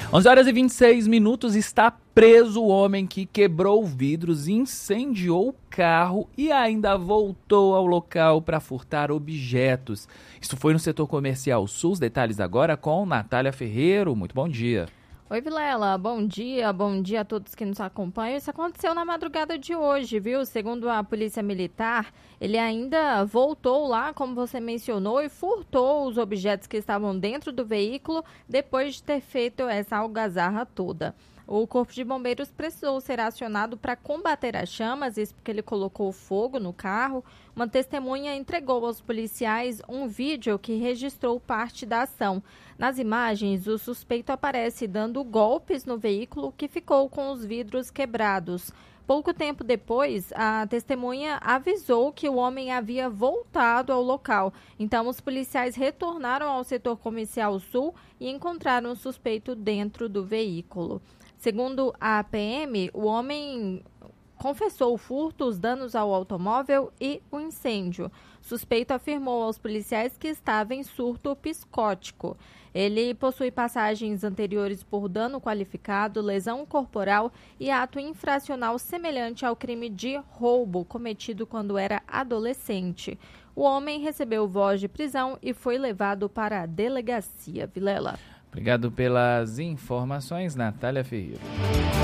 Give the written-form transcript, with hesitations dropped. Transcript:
11h26, está preso o homem que quebrou vidros, incendiou o carro e ainda voltou ao local para furtar objetos. Isso foi no setor comercial Sul. Os detalhes agora com Natália Ferreiro. Muito bom dia. Oi, Vilela, bom dia a todos que nos acompanham. Isso aconteceu na madrugada de hoje, viu? Segundo a Polícia Militar, ele ainda voltou lá, como você mencionou, e furtou os objetos que estavam dentro do veículo depois de ter feito essa algazarra toda. O Corpo de Bombeiros precisou ser acionado para combater as chamas, isso porque ele colocou fogo no carro. Uma testemunha entregou aos policiais um vídeo que registrou parte da ação. Nas imagens, o suspeito aparece dando golpes no veículo que ficou com os vidros quebrados. Pouco tempo depois, a testemunha avisou que o homem havia voltado ao local. Então, os policiais retornaram ao setor comercial Sul e encontraram o suspeito dentro do veículo. Segundo a PM, o homem confessou o furto, os danos ao automóvel e o incêndio. O suspeito afirmou aos policiais que estava em surto psicótico. Ele possui passagens anteriores por dano qualificado, lesão corporal e ato infracional semelhante ao crime de roubo cometido quando era adolescente. O homem recebeu voz de prisão e foi levado para a delegacia. Vilela. Obrigado pelas informações, Natália Ferreira.